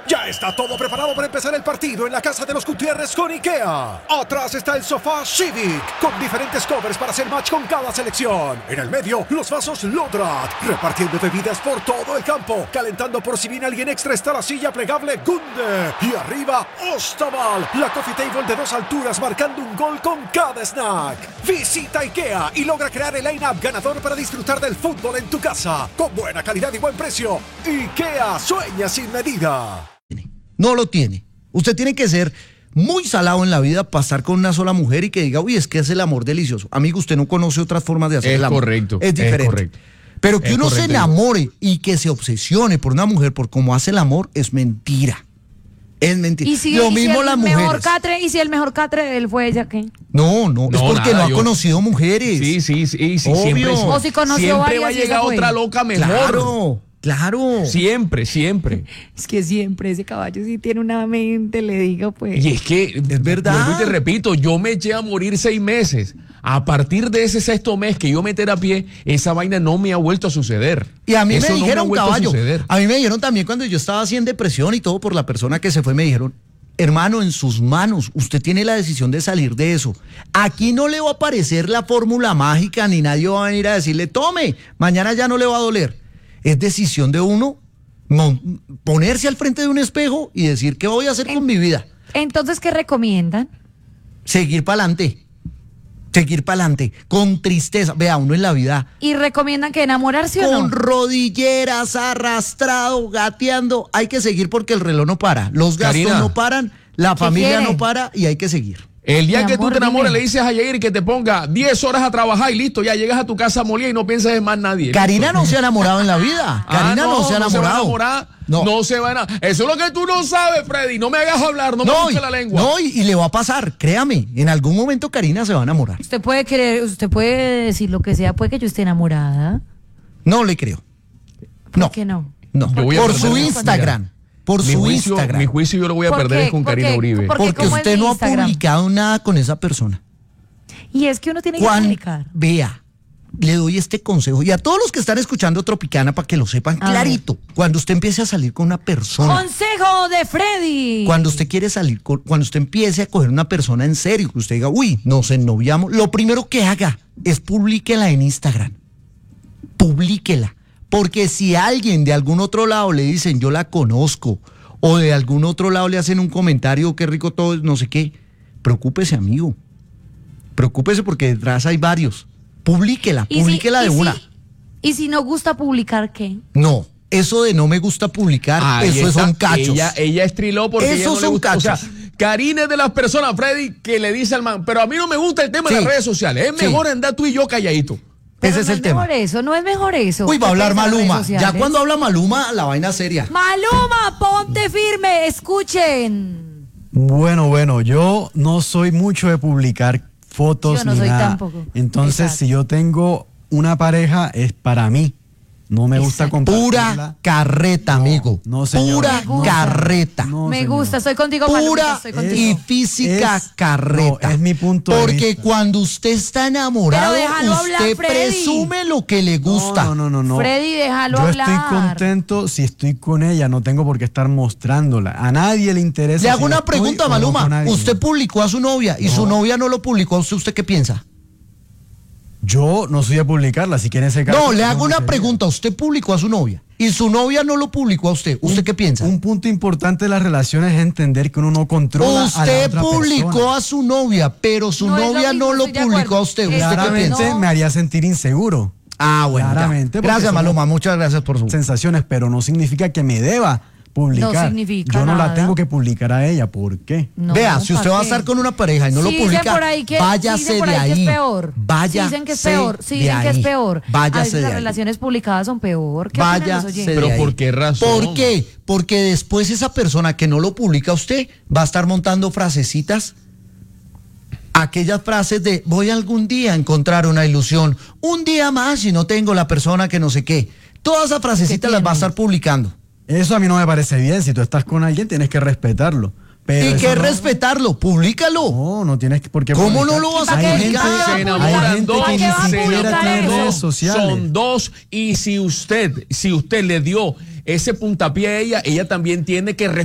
Ya está todo preparado para empezar el partido en la casa de los Gutiérrez con IKEA. Atrás está el sofá Civic, con diferentes covers para hacer match con cada selección. En el medio, los vasos Lodrat, repartiendo bebidas por todo el campo. Calentando por si viene alguien extra está la silla plegable Gunde. Y arriba, Ostaval, la coffee table de 2 alturas marcando un gol con cada snack. Visita IKEA y logra crear el line-up ganador para disfrutar del fútbol en tu casa. Con buena calidad y buen precio. IKEA, sueña sin medida. No lo tiene. Usted tiene que ser muy salado en la vida para estar con una sola mujer y que diga, uy, es que es el amor delicioso. Amigo, usted no conoce otras formas de hacer el amor. Correcto, es diferente. es correcto. Pero que es uno correcto. se enamore y que se obsesione por una mujer por cómo hace el amor es mentira. Es mentira. ¿Y si, lo y mismo si las el mujeres. mejor catre, ¿y si el mejor catre de él fue ella, qué? No, es porque nada, no ha conocido mujeres. Sí, Obvio. siempre. O si conoció siempre varias va a y esa llegar fue. otra loca mejor. Claro. Siempre. Es que siempre ese caballo sí tiene una mente, le digo pues. Y es que, Es verdad. vuelvo y te repito, yo me eché a morir 6 meses. A partir de ese 6º mes que yo me terapié, esa vaina no me ha vuelto a suceder. Y a mí Eso me no dijeron, ha vuelto caballo, a suceder. a mí me dijeron también cuando yo estaba así en depresión y todo por la persona que se fue, me dijeron, hermano, en sus manos, usted tiene la decisión de salir de eso. Aquí no le va a aparecer la fórmula mágica, ni nadie va a venir a decirle, tome, mañana ya no le va a doler. Es decisión de uno ponerse al frente de un espejo y decir, ¿qué voy a hacer con mi vida? Entonces, ¿qué recomiendan? Seguir para adelante, con tristeza. Vea, uno en la vida, ¿Y recomiendan que enamorarse o con no? rodilleras, arrastrado, gateando, hay que seguir porque el reloj no para, los gastos Karina, no paran, la ¿qué familia quiere? no para y hay que seguir. El día Mi que tú amor, te enamores, dime. le dices a Yair que te ponga 10 horas a trabajar y listo, ya llegas a tu casa molida y no piensas en más nadie. Karina no se ha enamorado en la vida. Karina no se ha No se va a enamorado. enamorar. No. No se va a enamorar. Eso es lo que tú no sabes, Freddy. No me hagas hablar, no me No, busques la lengua. no, y le va a pasar, créame, en algún momento Karina se va a enamorar. Usted puede decir lo que sea, puede que yo esté enamorada. No le creo. ¿Por No. qué no? No, Yo voy a por perder su mi Instagram. Por Mi su juicio, Instagram. mi juicio yo lo voy a ¿Por perder qué? es con ¿Por Karina qué? Uribe. ¿Por qué? Porque ¿Cómo es usted mi no ha Instagram? publicado nada con esa persona. Y es que uno tiene que publicar. Vea, le doy este consejo y a todos los que están escuchando Tropicana para que lo sepan A clarito. Cuando usted empiece a salir con una persona, Consejo de Freddy. cuando usted quiere salir, cuando usted empiece a coger una persona en serio, que usted diga, uy, nos ennoviamos, lo primero que haga es publíquela en Instagram. Publíquela. Porque si a alguien de algún otro lado le dicen, yo la conozco, o de algún otro lado le hacen un comentario, qué rico todo, no sé qué, preocúpese, amigo. Preocúpese porque detrás hay varios. Publíquela de una. ¿Y si no gusta publicar qué? No, eso de no me gusta publicar, Ahí eso está. son cachos. Ella estriló porque ella Esos no le son gusta. O sea, cachos. Karina es de las personas, Freddy, que le dice al man, pero a mí no me gusta el tema de Sí. las redes sociales. Es Sí. mejor andar tú y yo calladito. Pero Ese es no el tema. No es mejor eso. Uy, va a hablar ¿Qué piensan las Maluma. redes Ya sociales? cuando habla Maluma, la vaina es seria. Maluma, ponte firme, escuchen. Bueno, yo no soy mucho de publicar fotos Yo no ni soy nada. tampoco. Entonces, Exacto. si yo tengo una pareja, es para mí. No me gusta Exacto. compartirla. Pura carreta, amigo. No, señor. Pura Me gusta. carreta. No, Me señor. gusta, estoy contigo, Maluma, Pura estoy contigo. y física Es- carreta. no, es mi punto de Porque vista. cuando usted está enamorado, Pero déjalo hablar, usted Freddy. presume lo que le gusta. No. Freddy, déjalo Yo hablar. estoy contento si estoy con ella, no tengo por qué estar mostrándola. A nadie le interesa. Le hago si una estoy pregunta, o no Maluma. con alguien. Usted publicó a su novia y su novia no lo publicó a usted. ¿Usted qué piensa? Yo no soy de publicarla, si quiere ese caso. No, le no hago me una sería. pregunta. Usted publicó a su novia y su novia no lo publicó a usted. ¿Usted qué piensa? Un punto importante de las relaciones es entender que uno no controla a la Usted otra publicó persona. a su novia, pero su No es lo novia mismo, no lo estoy de publicó acuerdo. a usted. ¿Usted qué Claramente piensa? No. me haría sentir inseguro. Ah, bueno. ya. Claramente, porque Gracias, somos Maluma. Muchas gracias por su. Sensaciones, pero no significa que me deba publicar. No significa Yo no nada. la tengo que publicar a ella. ¿Por qué? No, Vea, si usted ¿pa' va a qué? estar con una pareja y no lo Sí, dicen publica, por ahí que, váyase dicen por de ahí ahí. que es peor. Váyase Sí, dicen que es peor. Sí, de dicen que es ahí. peor. A Váyase veces de las ahí. relaciones publicadas son peor. ¿Qué opinan los Váyase oyentes? de Pero ahí. ¿por qué razón? ¿Por qué? Porque después esa persona que no lo publica a usted va a estar montando frasecitas. Aquellas frases de voy algún día a encontrar una ilusión, un día más y no tengo la persona que no sé qué. Todas esas frasecitas las va a estar publicando. Eso a mí no me parece bien. Si tú estás con alguien, tienes que respetarlo. Pero Y eso que no- respetarlo, públicalo. No tienes que. Porque ¿Cómo publicar- no lo vas a Hay gente, publicar? Se hay enamoran gente dos, que ni ¿Para qué va a siquiera publicar tiene eso? redes sociales. Son dos, y si usted le dio ese puntapié a ella, ella también tiene que